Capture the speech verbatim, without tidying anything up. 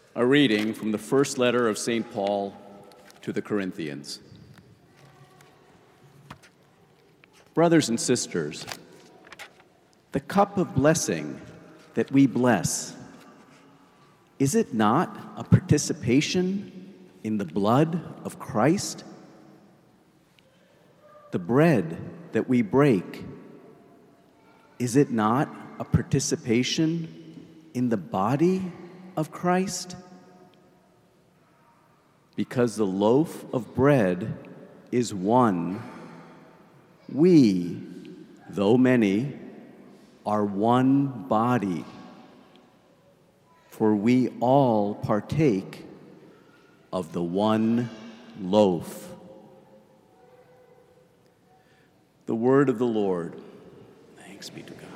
A reading from the first letter of Saint Paul to the Corinthians. Brothers and sisters, the cup of blessing that we bless, is it not a participation in the blood of Christ? The bread that we break, is it not a participation in the body of Christ? Because the loaf of bread is one, we, though many, are one body, for we all partake of the one loaf. The word of the Lord. Thanks be to God.